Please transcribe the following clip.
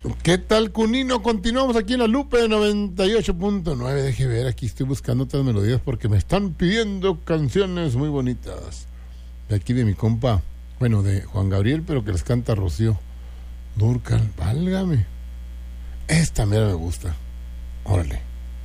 ¿Qué tal, Cunino? Continuamos aquí en la Lupe 98.9. Deje ver, aquí estoy buscando otras melodías porque me están pidiendo canciones muy bonitas. De aquí de mi compa, bueno, de Juan Gabriel, pero que les canta Rocío Dúrcal. Válgame. Esta mera me gusta. Órale.